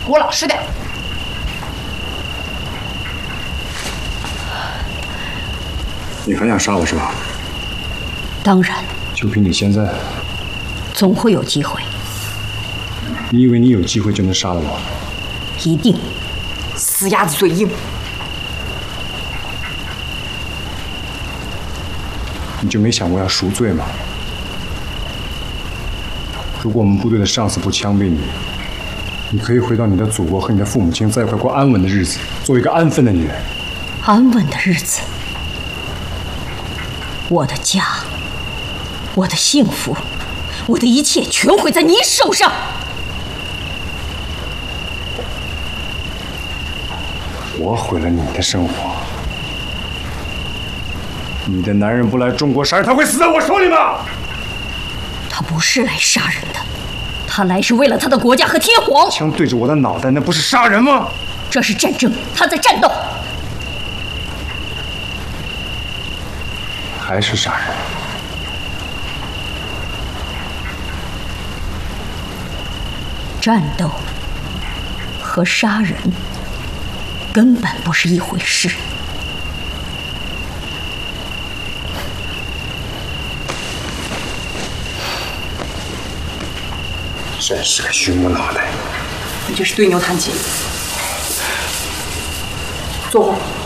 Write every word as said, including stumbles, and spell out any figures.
给我老实点。 你还想杀我是吧？ 当然。 就凭你现在， 总会有机会。 你以为你有机会就能杀了我？ 一定。 死鸭子嘴硬。 你就没想过要赎罪吗？如果我们部队的上司不枪毙你，你可以回到你的祖国和你的父母亲在一块过安稳的日子，做一个安分的女人。 安稳的日子，我的家，我的幸福，我的一切全毁在你手上。 我毁了你的生活。你的男人不来中国杀人，他会死在我手里吗？ 他不是来杀人的，他来是为了他的国家和天皇。 枪对着我的脑袋，那不是杀人吗？ 这是战争，他在战斗。 还是杀人？ 战斗和杀人根本不是一回事。 真是个戌母脑袋！ 你这是对牛弹琴。坐会。